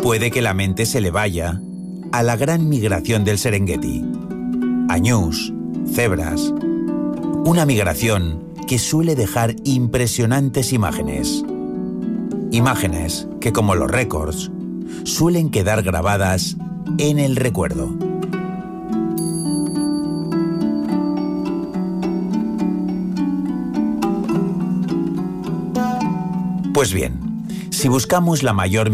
puede que la mente se le vaya a la gran migración del Serengeti. Añús, cebras. Una migración que suele dejar impresionantes imágenes. Imágenes que, como los récords, suelen quedar grabadas en el recuerdo. Pues bien, si buscamos la mayor